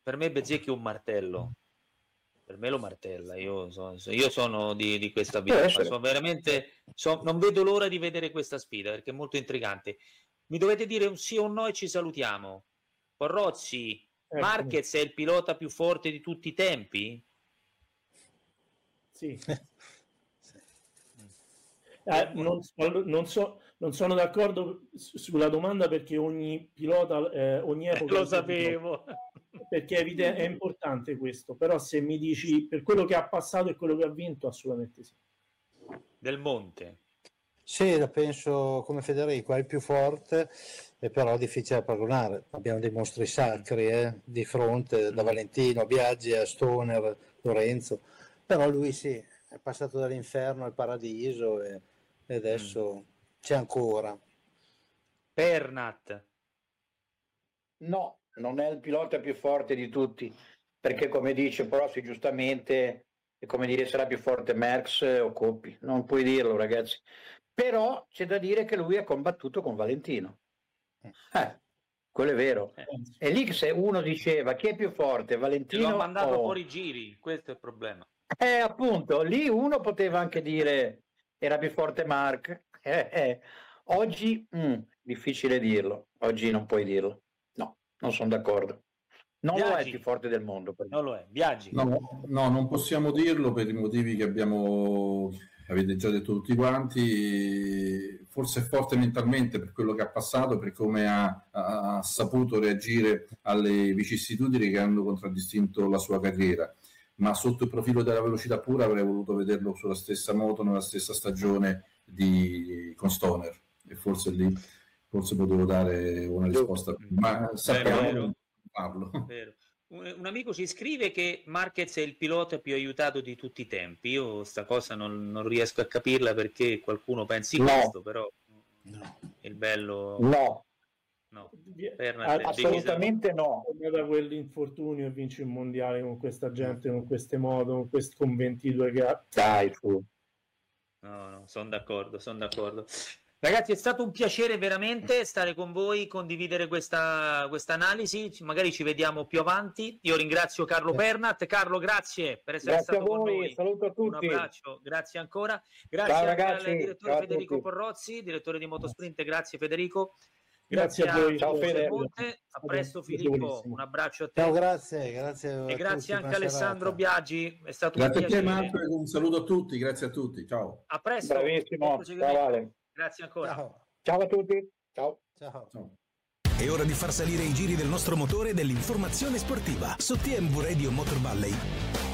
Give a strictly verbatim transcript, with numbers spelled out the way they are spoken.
per me Bezzecchi è un martello. Per me lo martella, io sono, io sono di, di questa vita, sono veramente, so, non vedo l'ora di vedere questa sfida perché è molto intrigante. Mi dovete dire un sì o un no e ci salutiamo. Porrozzi, ecco. Marquez è il pilota più forte di tutti i tempi? Sì. Eh, non, non, so, non sono d'accordo sulla domanda perché ogni pilota, eh, ogni epoca... Lo sapevo! Perché è, evidente, è importante questo, però se mi dici per quello che ha passato e quello che ha vinto, assolutamente sì. Del Monte. Sì, la penso come Federico, è il più forte, e però è difficile da paragonare. Abbiamo dei mostri sacri eh, di fronte, da Valentino, Biaggi a Stoner, Lorenzo, però lui sì, è passato dall'inferno al paradiso e, e adesso mm. c'è ancora. Pernat. No, non è il pilota più forte di tutti, perché come dice Porossi giustamente, è come dire sarà più forte Merckx o Coppi, non puoi dirlo ragazzi, però c'è da dire che lui ha combattuto con Valentino, eh, quello è vero, eh. E lì se uno diceva chi è più forte, Valentino l'ho mandato o... fuori giri, questo è il problema. Eh appunto, lì uno poteva anche dire era più forte Mark, eh, eh. Oggi mh, difficile dirlo, oggi non puoi dirlo. Non sono d'accordo. Non Biaggi. Lo è il più forte del mondo. Non lo è. Biaggi. No, no, non possiamo dirlo per i motivi che abbiamo, avete già detto tutti quanti. Forse è forte mentalmente per quello che ha passato, per come ha, ha saputo reagire alle vicissitudini che hanno contraddistinto la sua carriera. Ma sotto il profilo della velocità pura avrei voluto vederlo sulla stessa moto, nella stessa stagione di, con Stoner. E forse lì... forse potevo dare una risposta, ma sappiamo farlo. Vero. Un, un amico ci scrive che Marquez è il pilota più aiutato di tutti i tempi. Io sta cosa non, non riesco a capirla perché qualcuno pensi no. questo, però no. Il bello... No. No. Assolutamente no. Da quell'infortunio e vince il mondiale con questa gente, con queste moto, con questi con ventidue che ha. Dai, fu. No, no, sono d'accordo, sono d'accordo. Ragazzi, è stato un piacere veramente stare con voi, condividere questa questa analisi, magari ci vediamo più avanti. Io ringrazio Carlo Pernat. Carlo, grazie per essere grazie stato a voi, con noi. Saluto a tutti. Un abbraccio, grazie ancora. Grazie Ciao, anche ragazzi. al direttore Ciao Federico Porrozzi, direttore di Motosprint. Grazie Federico. Grazie, grazie a voi. Ciao Fede. Monte. A presto Filippo, un abbraccio a te. Ciao, grazie, grazie. E grazie anche a Alessandro Biaggi. È stato grazie un piacere. A te, Marco, un saluto a tutti, grazie a tutti. Ciao. A presto. Bravissimo. Ciao, Vale. Grazie ancora. Ciao. Ciao a tutti. Ciao. Ciao. Ciao. È ora di far salire i giri del nostro motore dell'informazione sportiva su T M V Radio Motor Valley.